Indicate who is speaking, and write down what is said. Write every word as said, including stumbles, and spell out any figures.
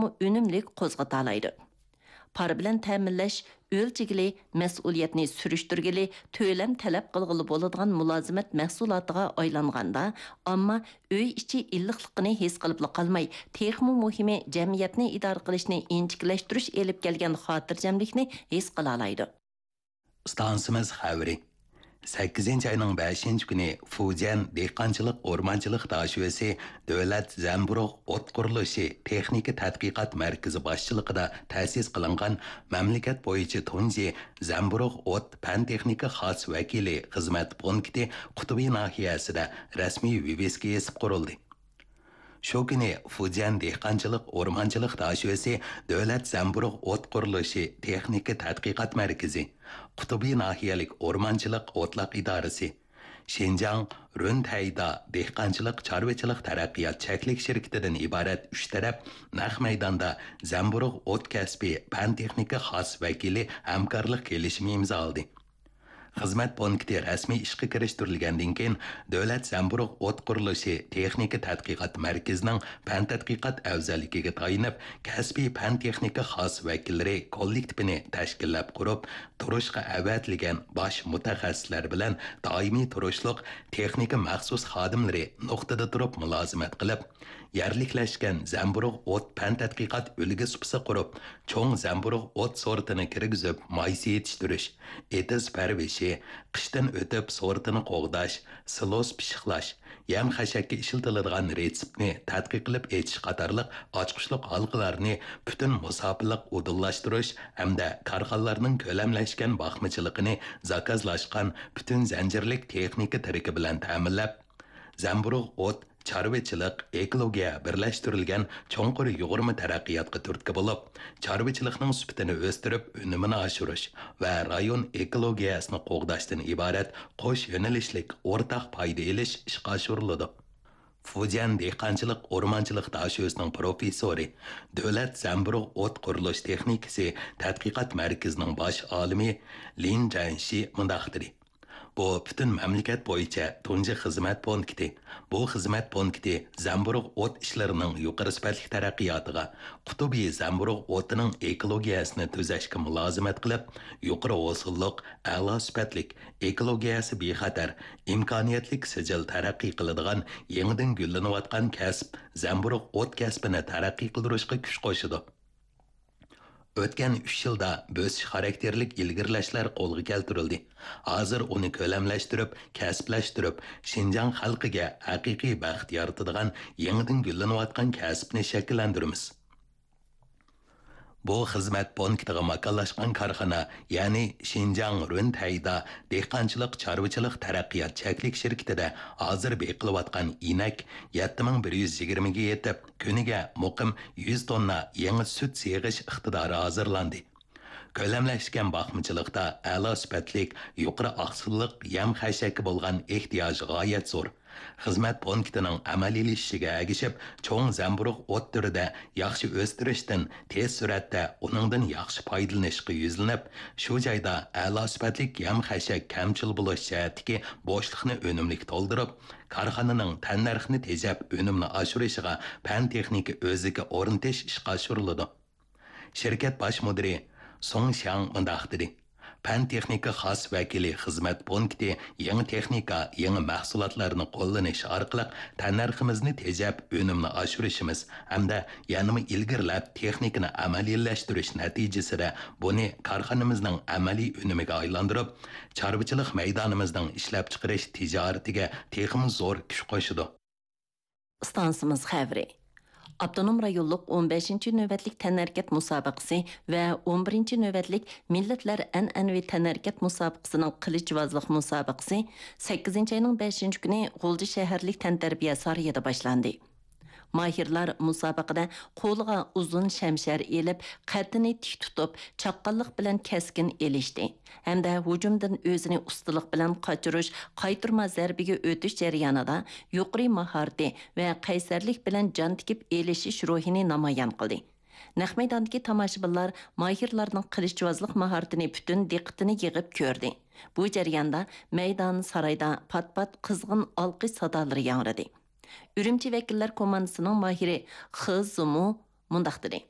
Speaker 1: texmu önümlük qo'zg'atalaydi. Para bilan ta'minlash o'lchigili, mas'uliyatni surishtirgili, to'lam talab qilg'ili bo'ladigan mulozimat mahsulotiga aylanganda, ammo uy ichi illiqligini his qilib qolmay, texmu muhimi jamiyatni idora qilishni inchiklashtirish elib kelgan xotirjamlikni his qila oladi.
Speaker 2: Stansimiz xabari sakkizinchi ayning beshinchi kuni Fujian dehqonchilik o'rmonchilik dashuvasi davlat zamburug' o't qurilishi texnika tadqiqot markazi boshchiligida ta'sis qilingan mamlakat bo'yicha tunji zamburug' o't fan texnika xos vakili xizmat punkti Qutubi nahiyasida rasmiy viviska esib qurildi. Shu kuni Fujian dehqonchilik o'rmonchilik dashuvasi davlat zamburug' o't qurilishi texnika tadqiqot markazi Qutubi nahiyalik o'rmonchilik o'tliq idorasi Xinjiang Runtayda dehqonchilik chorvachilik taraqqiyot cheklik shirkatidan iborat uch taraf naq maydonda zamburug' o't kasbi fan texnika xos vakili hamkorlik kelishimi imzoladi. Xizmat punkti rasmiy ishga kirishtirilgandan keyin davlat zamburug' o't qurilishi texnika tadqiqot markazining fan tadqiqot afzalligiga tayinib kasbiy fan texnika xos vakillari kollektivini tashkillab qurib turishga avatilgan bosh mutaxassislar bilan doimiy turishliq texnika maxsus xodimlari nuqtada turib mulozimat qilib yerliklashgan zamburug' o't fan tadqiqot ulgi supsi qurib cho'ng zamburug' o't sortini kirgizib maysa yetishtirish, etiz parvishi, qishdan o'tib sortini qo'g'dash, silos pishiqlash, yam xashakka ishlatiladigan retseptni tadqiq qilib etish qatorliq ochqichliq halqalarni butun musofirlik udullashtirish hamda korxonalarning ko'lamlashgan boqmachiligini zakazlashgan butun zanjirlik texnika tiriki bilan ta'minlab zamburug' o't chorvachilik ekologiya birlashtirilgan cho'nqur yug'urma taraqqiyotga turtki bo'lib, chorvachilikning sifatini o'stirib, unumini oshirish va rayon ekologiyasini qo'g'dashdan iborat qo'sh yo'nalishlik o'rtaq foyda olish ishga oshiriladi. Fujian dehqonchilik o'rmonchilik dashuvasining professori, davlat zamburug' o't qurilish texnikasi tadqiqot markazining bosh olimi Lin Janshi mundaqdir. Bu bütün mamlakat bo'yicha tunji xizmat punkti. Bu xizmat punkti zamburug' o't ishlarining yuqori sifatli taraqqiyotiga, Qutubi zamburug' o'tining ekologiyasini tuzashga mulozimat qilib, yuqori usulliq, a'lo sifatli, ekologiyasi bexatar, imkoniyatlik sijil taraqqiy qiladigan yangidan gullanayotgan kasb zamburug' o't kasbini taraqqiy qildirishga kuch qo'shadi. O'tgan uch yilda bösish xarakterlik ilgirlashlar qo'lga keltirildi. Hozir uni ko'lamlashtirib, kasblashtirib, Xinjiang xalqiga haqiqiy baxt yaratadigan yangidan gullanayotgan kasbni shakllantiramiz. Bu xizmat punktiga makonlashgan korxona, ya'ni Xinjiang Runtayda dehqonchilik chorvachilik taraqqiyot cheklik shirkatida hozir beqilayotgan inak yetti ming bir yuz yigirma ga yetib, kuniga muqim yuz tonna yangi sut seg'ish iqtidori hozirlandi. Ko'lamlashgan boqmachilikda a'lo sifatli, yuqori oqsilliq yam xashaki bo'lgan ehtiyoj g'oyat zo'r. Xizmat punktining amaliylashishiga agishib, cho'ng zamburug' o't turida yaxshi o'stirishdan tez suratda uningdan yaxshi foydalanishga yuzlanib, shu joyda a'lo sifatli yam xashak kamchil bo'lish jihatdagi bo'shliqni unumli to'ldirib, korxonaning tannarxini tejab unumni oshirishiga fan texnika o'ziga o'rnatish ishga oshiriladi. Shirkat bosh mudiri Song Xiang mundaqdir. Fan texnika xos vakili xizmat punkti yangi texnika, yangi mahsulotlarni qo'llanish orqali tannarximizni tejab unumni oshirishimiz hamda yanada ilgirlab texnikani amaliylashtirish natijasida buni korxonamizning amaliy unumiga aylantirib, chorvachilik maydonimizning ishlab chiqarish tijoratiga texmi zo'r kuch qo'shadi.
Speaker 1: Stansimiz xavri Abdunum rayonluq o'n beshinchi növbətlik tənərkət müsabiqəsi və o'n birinci növbətlik Milletlər Ənənəvi Tənərkət müsabiqəsinin qılıcvazlıq müsabiqəsi sakkizinchi ayının beshinchi günü G'ulji shəhərlik təntərbiyə sarayida başlandı. Mahirlar musobaqada qo'liga uzun shamshar elib, qaddini tik tutib, chaqqonlik bilan keskin elishdi. Hamda hujumdan o'zini ustalik bilan qochirish, qaytirma zarbiga o'tish jarayonida yuqori maharati va qaysarlik bilan jon tikib elishish ruhini namoyon qildi. Naq maydondagi tomoshabinlar mahirlarning qilichvozlik mahoratini butun diqqatini yig'ib ko'rdi. Bu jarayonda maydon saroyda pat-pat qizg'in olqish sadolari yangradi. Ürümçi vekiller komandasının mahiri Xı Zumu mundaq dedi.